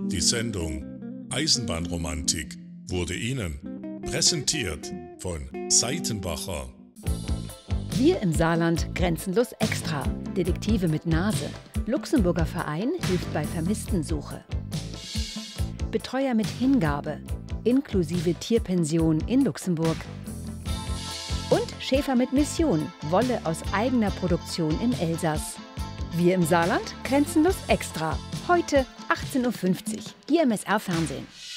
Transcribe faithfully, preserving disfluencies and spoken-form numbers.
Die Sendung Eisenbahnromantik wurde Ihnen präsentiert von Seitenbacher. Wir im Saarland grenzenlos extra. Detektive mit Nase. Luxemburger Verein hilft bei Vermisstensuche. Betreuer mit Hingabe. Inklusive Tierpension in Luxemburg. Und Schäfer mit Mission. Wolle aus eigener Produktion im Elsass. Wir im Saarland grenzenlos extra. Heute achtzehn Uhr fünfzig. Hier im S R Fernsehen.